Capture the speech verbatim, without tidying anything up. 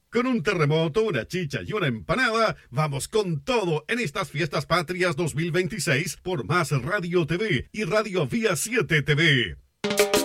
Con un terremoto, una chicha y una empanada, vamos con todo en estas fiestas patrias dos mil veintiséis por Más Radio T V y Radio Vía siete T V.